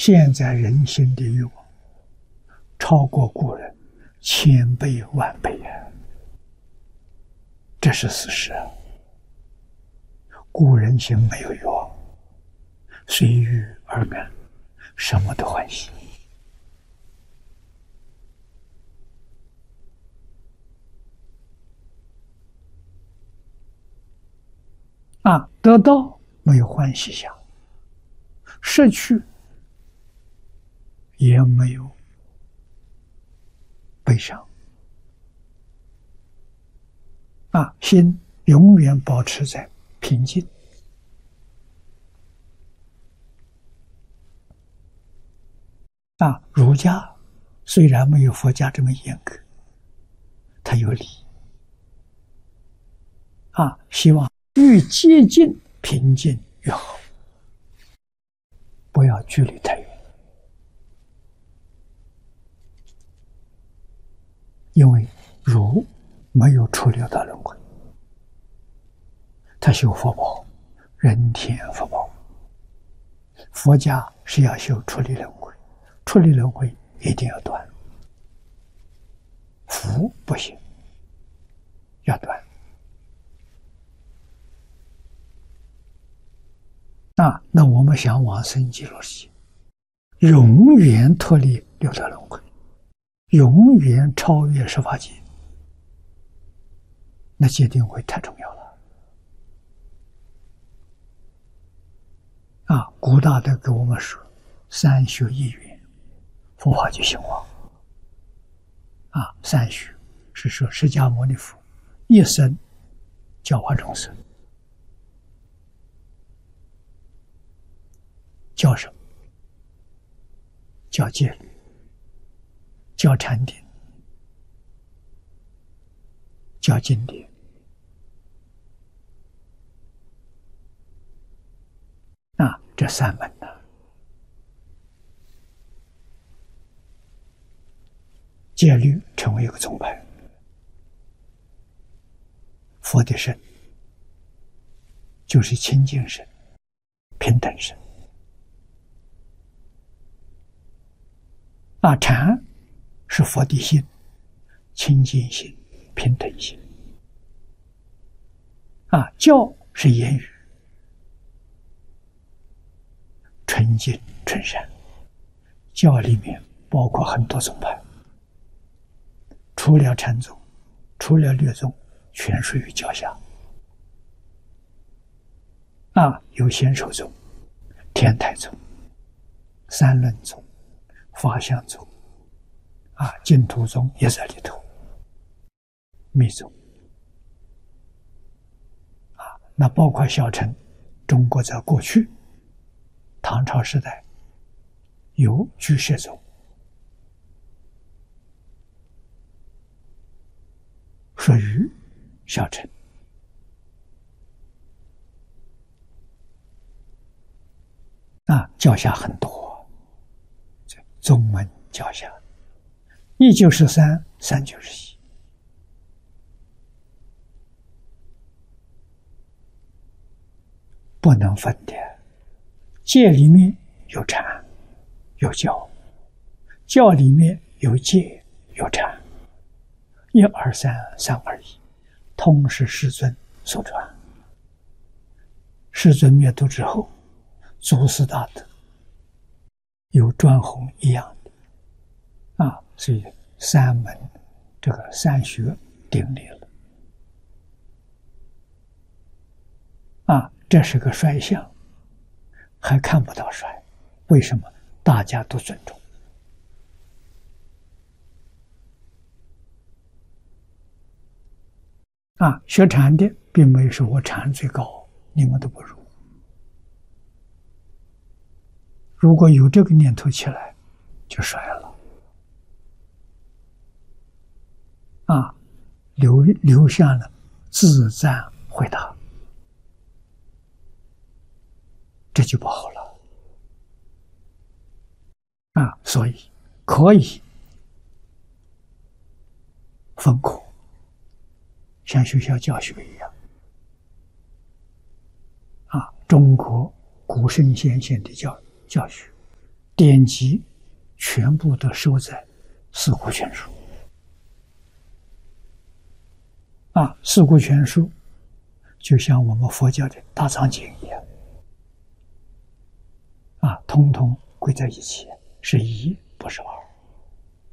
现在人心的欲望超过古人千倍万倍呀，这是事实啊。古人心没有欲望，随遇而安，什么都欢喜。得到没有欢喜相，失去也没有悲伤。心永远保持在平静。儒家虽然没有佛家这么严格，它有理。希望越接近平静越好，不要距离太远。因为儒没有出六道轮回，他修福报，人天福报。佛家是要修出离轮回，出离轮回一定要断，福不行，要断。那我们想往生极乐世界，永远脱离六道轮回，永远超越十法界，那戒定慧太重要了。古大德给我们说，三学一缘，佛法就兴旺。三学是说释迦牟尼佛一生教化众生，教什么？教戒律，教禅定，教经典。这三门呢，戒律成为一个宗派，佛的身就是清净身、平等身。禅是佛的心，清净心、平等心。教是言语，纯净纯善。教里面包括很多宗派，除了禅宗，除了律宗，全属于教下。有显首宗、天台宗、三论宗、法相宗，净土宗也在里头，密宗。那包括小乘，中国在过去唐朝时代有居士宗，属于小乘。教下很多，宗门教下193、391，不能分的。戒里面有禅有教，教里面有戒有禅，1、2、3、3、2、1，通是世尊所传。世尊灭度之后，祖师大德有专弘一样的，所以三门这个三学定立了。这是个衰相，还看不到衰，为什么？大家都尊重。学禅的并没有说我禅最高，你们都不如。如果有这个念头起来，就衰了。留下了自赞回答，这就不好了。所以可以分科，像学校教学一样。中国古圣先贤的教学， 典籍全部都收在《四库全书》啊，《四库全书》就像我们佛教的大藏经一样啊，通通归在一起，是一，不是二。